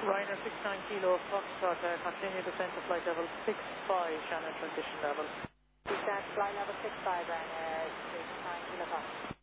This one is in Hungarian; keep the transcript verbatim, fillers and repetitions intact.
Ryanair six nine kilo Foxtrot, uh, continue descent to flight level six five, Shannon transition level. Descent flight level six five, Ryanair six nine kilo Fox.